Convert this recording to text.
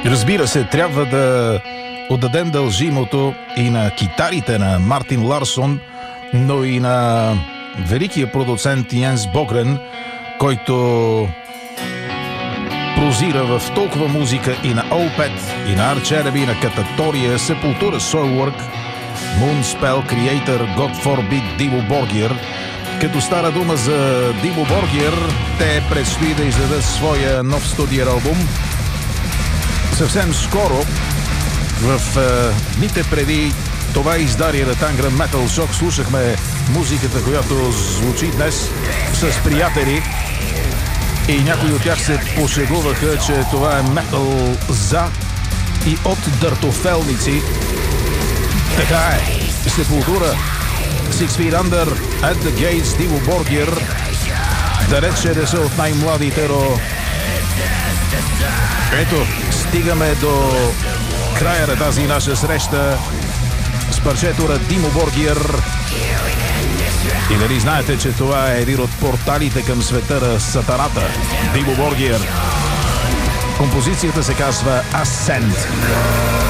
Разбира се, трябва да отдадем дължимото и на китарите на Мартин Ларсон, но и на великия продуцент Йенс Богрен, който прозира в толкова музика и на Opeth, и на Arch Enemy, и на Кататория, Sepultura, Soilwork, Moonspell, Creator, God Forbid, Dimmu Borgir. Като стара дума за Dimmu Borgir, те предстои да издадат своя нов студиен албум. Съвсем скоро, в дните преди това издание на Tangram Metal Shock, слушахме музиката, която звучи днес с приятели. И някои от тях се пошегуваха, че това е метал за и от дъртофелници. Така е. Sepultura, Six Feet Under, At the Gates, Dimmu Borgir. Далече да са от най-младите, но ето, стигаме до края на тази наша среща с парчето на Dimmu Borgir. И нали знаете, че това е един от порталите към света на сатаната. Dimmu Borgir. Композицията се казва Ascent.